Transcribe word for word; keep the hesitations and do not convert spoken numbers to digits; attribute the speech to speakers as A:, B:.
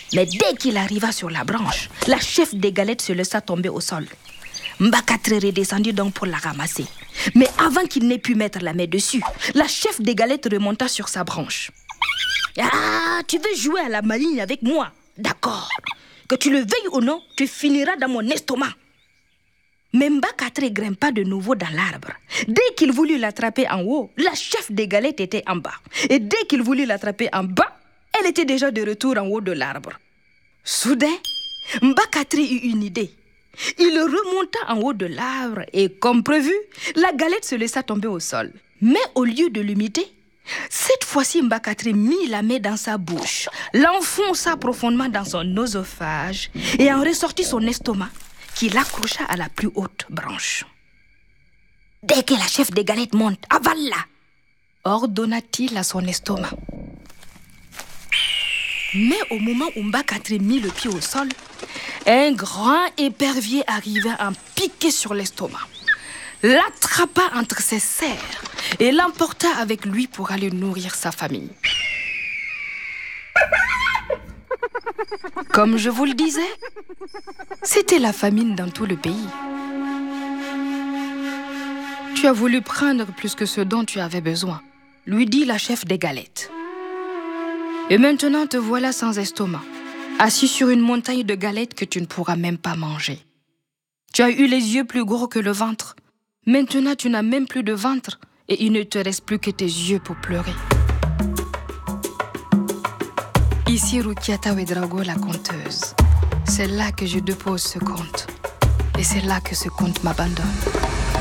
A: Mais dès qu'il arriva sur la branche, la chef des galettes se laissa tomber au sol. Mbakatre redescendit donc pour la ramasser. Mais avant qu'il n'ait pu mettre la main dessus, la chef des galettes remonta sur sa branche. « Ah, tu veux jouer à la maligne avec moi? D'accord. Que tu le veuilles ou non, tu finiras dans mon estomac. » Mais Mbakatre grimpa de nouveau dans l'arbre. Dès qu'il voulut l'attraper en haut, la chef des galettes était en bas. Et dès qu'il voulut l'attraper en bas, elle était déjà de retour en haut de l'arbre. Soudain, Mbakatre eut une idée. Il remonta en haut de l'arbre et, comme prévu, la galette se laissa tomber au sol. Mais au lieu de l'imiter, cette fois-ci, Mbakatre mit la main dans sa bouche, l'enfonça profondément dans son oesophage et en ressortit son estomac, qui l'accrocha à la plus haute branche. « Dès que la chef des galettes monte, avale-la !» ordonna-t-il à son estomac. Mais au moment où Mbakatre mit le pied au sol, un grand épervier arriva en piqué sur l'estomac, l'attrapa entre ses serres et l'emporta avec lui pour aller nourrir sa famille. Comme je vous le disais, c'était la famine dans tout le pays. Tu as voulu prendre plus que ce dont tu avais besoin, lui dit la chef des galettes. Et maintenant te voilà sans estomac, assis sur une montagne de galettes que tu ne pourras même pas manger. Tu as eu les yeux plus gros que le ventre. Maintenant tu n'as même plus de ventre et il ne te reste plus que tes yeux pour pleurer. Ici Rukiata Ouedraogo, la conteuse. C'est là que je dépose ce conte. Et c'est là que ce conte m'abandonne.